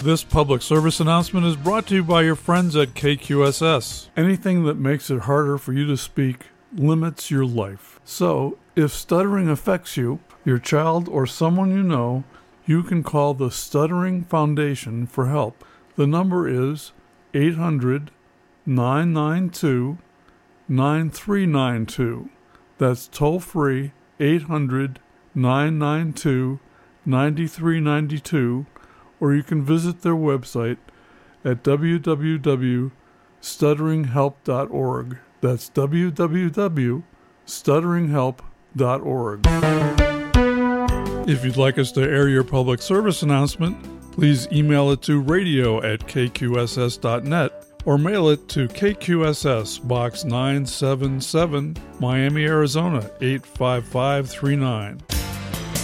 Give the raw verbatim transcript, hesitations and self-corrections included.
This public service announcement is brought to you by your friends at K Q S S. Anything that makes it harder for you to speak limits your life. So, if stuttering affects you, your child, or someone you know, you can call the Stuttering Foundation for help. The number is eight hundred, nine nine two, nine three nine two. That's toll-free, eight hundred, nine nine two, nine three nine two, or you can visit their website at w w w dot stuttering help dot org. That's w w w dot stuttering help dot org. If you'd like us to air your public service announcement, please email it to radio at k q s s dot net or mail it to K Q S S, Box nine seven seven, Miami, Arizona, eight five five three nine.